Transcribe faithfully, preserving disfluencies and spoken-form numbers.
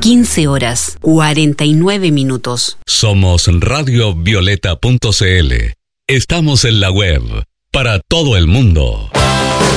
quince horas, cuarenta y nueve minutos. Somos radio violeta punto c l. Estamos en la web para todo el mundo.